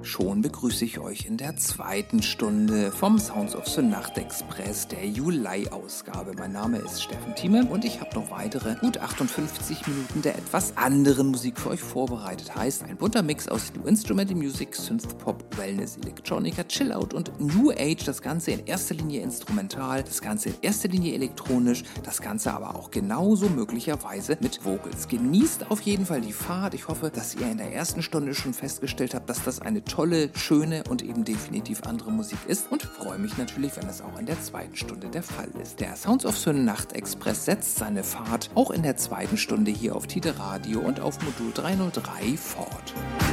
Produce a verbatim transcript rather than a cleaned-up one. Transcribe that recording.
Schon begrüße ich euch in der zweiten Stunde vom Sounds of the Nacht Express der Juli-Ausgabe. Mein Name ist Steffen Thieme und ich habe noch weitere gut achtundfünfzig Minuten der etwas anderen Musik für euch vorbereitet. Heißt, ein bunter Mix aus New Instrumental Music, Synthpop, Wellness, Electronica, Chillout und New Age. Das Ganze in erster Linie instrumental, das Ganze in erster Linie elektronisch, das Ganze aber auch genauso möglicherweise mit Vocals. Genießt auf jeden Fall die Fahrt. Ich hoffe, dass ihr in der ersten Stunde schon festgestellt habt, dass das eine tolle, schöne und eben definitiv andere Musik ist und freue mich natürlich, wenn das auch in der zweiten Stunde der Fall ist. Der Sounds of the Nacht Express setzt seine Fahrt auch in der zweiten Stunde hier auf Tide Radio und auf Modul dreihundertdrei fort.